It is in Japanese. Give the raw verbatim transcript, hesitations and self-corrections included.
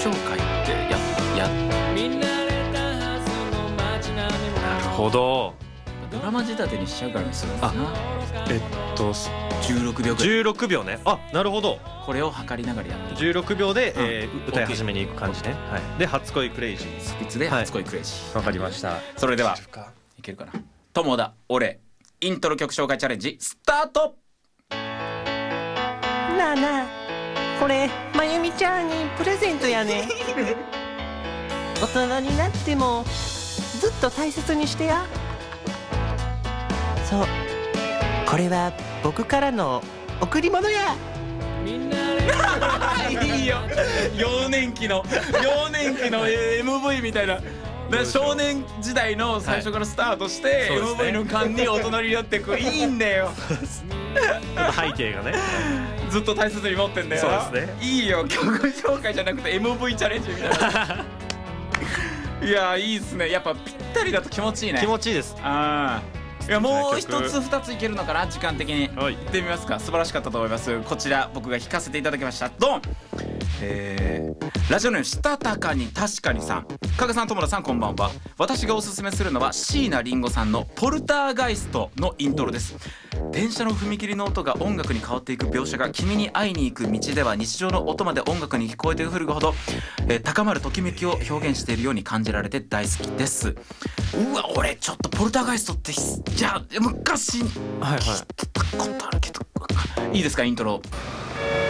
唱会ってややなるほど。 ドラマ仕立てにしちゃうからにするんだな。 えっとじゅうろくびょうぐらい。 じゅうろくびょうね。あ、なるほど。 これを測りながらやっていく。 じゅうろくびょうで、 うんえー歌い始めに行く感じね。はい。で初恋クレイジー。 スピッツで初恋クレイジー。 わかりました。 それではいけるかな。友田俺イントロ曲紹介チャレンジスタート。 なあなあ、これまゆみちゃんにプレゼントやね。大人になってもずっと大切にしてや。そう、これは僕からの贈り物や。 いいよ。幼年期の幼年期の エムブイ みたいな。で少年時代の最初からスタートして、はい、エムブイ の間に大人になっていく。いいんだよ。 背景がねずっと大切に持ってんだよ。 そうですね。 いいよ。曲紹介じゃなくて エムブイ チャレンジみたいな。いやいいっすね。やっぱぴったりだと気持ちいいね。 気持ちいいです。 ああ。いやもう一つ二ついけるのかな、時間的に。 はい、 いってみますか。素晴らしかったと思います。こちら僕が弾かせていただきました。ドン。えー、ラジオネームしたたかに確かにさん。加賀さん、友田さん、こんばんは。私がおすすめするのは椎名林檎さんのポルターガイストのイントロです。電車の踏切の音が音楽に変わっていく描写が、君に会いに行く道では日常の音まで音楽に聞こえてくるほど、えー、高まるときめきを表現しているように感じられて大好きです。うわ、俺ちょっとポルターガイストってじゃあ昔聞いてたことあるけど、いいですか、イントロ。